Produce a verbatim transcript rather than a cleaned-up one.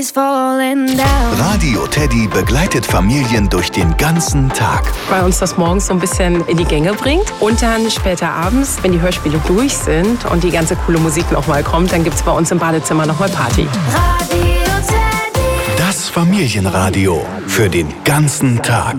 is falling down. Radio Teddy begleitet Familien durch den ganzen Tag. Weil uns das morgens so ein bisschen in die Gänge bringt. Und dann später abends, wenn die Hörspiele durch sind und die ganze coole Musik nochmal kommt, dann gibt es bei uns im Badezimmer nochmal Party. Radio Teddy. Das Familienradio für den ganzen Tag.